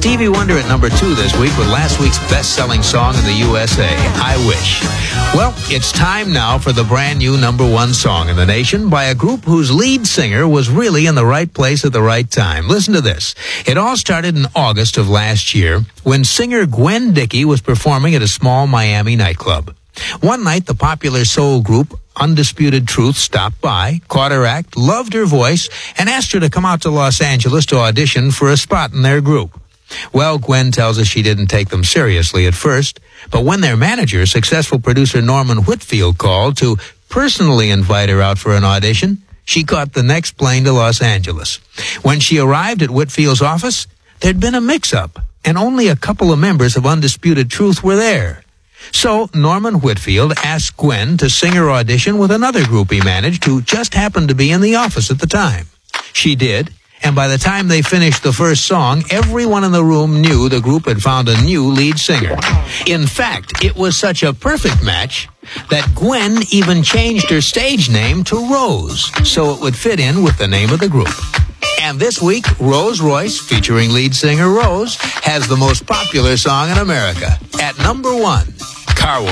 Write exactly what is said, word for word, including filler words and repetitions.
Stevie Wonder at number two this week with last week's best-selling song in the U S A, I Wish. Well, it's time now for the brand new number one song in the nation by a group whose lead singer was really in the right place at the right time. Listen to this. It all started in August of last year when singer Gwen Dickey was performing at a small Miami nightclub. One night, the popular soul group Undisputed Truth stopped by, caught her act, loved her voice, and asked her to come out to Los Angeles to audition for a spot in their group. Well, Gwen tells us she didn't take them seriously at first, but when their manager, successful producer Norman Whitfield, called to personally invite her out for an audition, she caught the next plane to Los Angeles. When she arrived at Whitfield's office, there'd been a mix-up, and only a couple of members of Undisputed Truth were there. So Norman Whitfield asked Gwen to sing her audition with another group he managed who just happened to be in the office at the time. She did, and by the time they finished the first song, everyone in the room knew the group had found a new lead singer. In fact, it was such a perfect match that Gwen even changed her stage name to Rose, so it would fit in with the name of the group. And this week, Rose Royce, featuring lead singer Rose, has the most popular song in America. At number one, Car Wash.